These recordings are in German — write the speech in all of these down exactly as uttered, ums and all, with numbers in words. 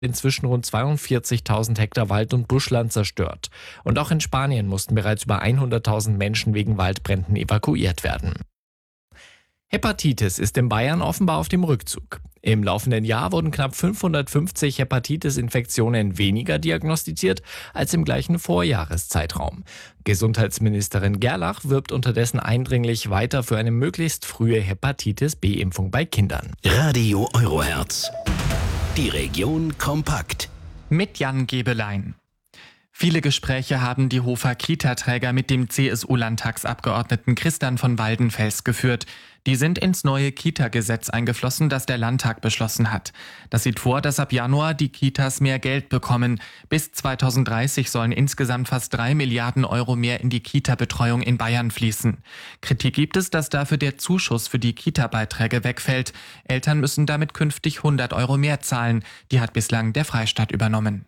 inzwischen rund zweiundvierzigtausend Hektar Wald- und Buschland zerstört. Und auch in Spanien mussten bereits über hunderttausend Menschen wegen Waldbränden evakuiert werden. Hepatitis ist in Bayern offenbar auf dem Rückzug. Im laufenden Jahr wurden knapp fünfhundertfünfzig Hepatitis-Infektionen weniger diagnostiziert als im gleichen Vorjahreszeitraum. Gesundheitsministerin Gerlach wirbt unterdessen eindringlich weiter für eine möglichst frühe Hepatitis-B-Impfung bei Kindern. Radio Eurohertz. Die Region kompakt. Mit Jan Gebelein. Viele Gespräche haben die Hofer Kita-Träger mit dem C S U-Landtagsabgeordneten Christian von Waldenfels geführt. Die sind ins neue Kita-Gesetz eingeflossen, das der Landtag beschlossen hat. Das sieht vor, dass ab Januar die Kitas mehr Geld bekommen. Bis zweitausenddreißig sollen insgesamt fast drei Milliarden Euro mehr in die Kita-Betreuung in Bayern fließen. Kritik gibt es, dass dafür der Zuschuss für die Kita-Beiträge wegfällt. Eltern müssen damit künftig hundert Euro mehr zahlen. Die hat bislang der Freistaat übernommen.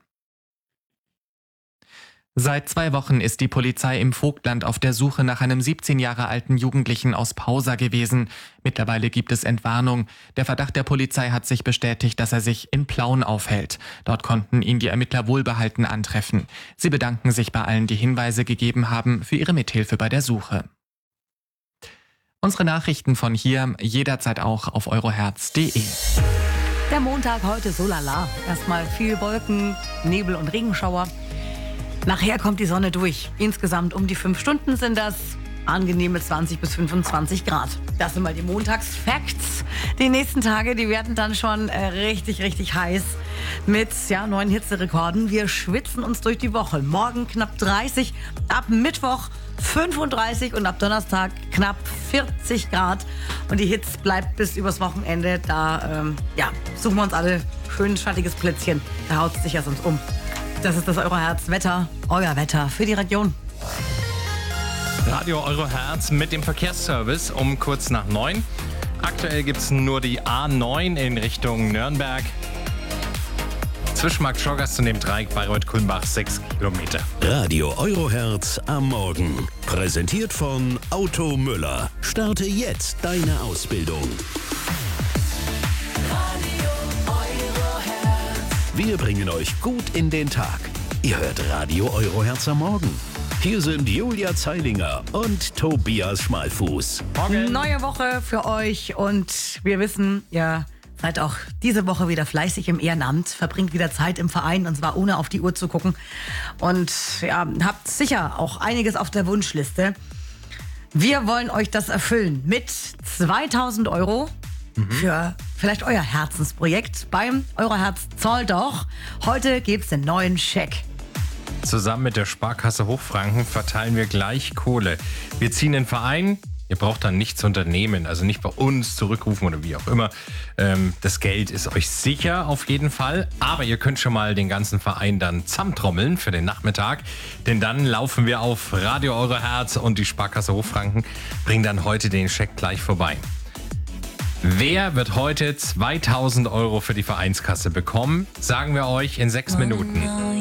Seit zwei Wochen ist die Polizei im Vogtland auf der Suche nach einem siebzehn Jahre alten Jugendlichen aus Pausa gewesen. Mittlerweile gibt es Entwarnung. Der Verdacht der Polizei hat sich bestätigt, dass er sich in Plauen aufhält. Dort konnten ihn die Ermittler wohlbehalten antreffen. Sie bedanken sich bei allen, die Hinweise gegeben haben, für ihre Mithilfe bei der Suche. Unsere Nachrichten von hier jederzeit auch auf eurohertz punkt de. Der Montag heute so lala. Erstmal viel Wolken, Nebel und Regenschauer. Nachher kommt die Sonne durch. Insgesamt um die fünf Stunden sind das angenehme zwanzig bis fünfundzwanzig Grad. Das sind mal die Montagsfacts. Die nächsten Tage, die werden dann schon äh, richtig, richtig heiß mit ja, neuen Hitzerekorden. Wir schwitzen uns durch die Woche. Morgen knapp dreißig, ab Mittwoch fünfunddreißig und ab Donnerstag knapp vierzig Grad. Und die Hitze bleibt bis übers Wochenende. Da ähm, ja, suchen wir uns alle schön schattiges Plätzchen. Da haut es sich ja sonst um. Das ist das Eurohertz-Wetter, euer Wetter für die Region. Radio Eurohertz mit dem Verkehrsservice um kurz nach neun. Aktuell gibt es nur die A neun in Richtung Nürnberg. Zwischen Markt Schorgast und dem Dreieck Bayreuth-Kulmbach sechs Kilometer. Radio Eurohertz am Morgen. Präsentiert von Auto Müller. Starte jetzt deine Ausbildung. Wir bringen euch gut in den Tag. Ihr hört Radio Eurohertz am Morgen. Hier sind Julia Zeilinger und Tobias Schmalfuß. Morgen. Neue Woche für euch und wir wissen, ihr seid auch diese Woche wieder fleißig im Ehrenamt, verbringt wieder Zeit im Verein und zwar ohne auf die Uhr zu gucken. Und ja, habt sicher auch einiges auf der Wunschliste. Wir wollen euch das erfüllen mit zweitausend Euro. Mhm. Für vielleicht euer Herzensprojekt beim Eurohertz Zoll doch. Heute gibt's den neuen Scheck. Zusammen mit der Sparkasse Hochfranken verteilen wir gleich Kohle. Wir ziehen den Verein. Ihr braucht dann nichts unternehmen, also nicht bei uns zurückrufen oder wie auch immer. Ähm, das Geld ist euch sicher auf jeden Fall, aber ihr könnt schon mal den ganzen Verein dann zusammentrommeln für den Nachmittag, denn dann laufen wir auf Radio Eurohertz und die Sparkasse Hochfranken bringen dann heute den Scheck gleich vorbei. Wer wird heute zweitausend Euro für die Vereinskasse bekommen? Sagen wir euch in sechs Minuten.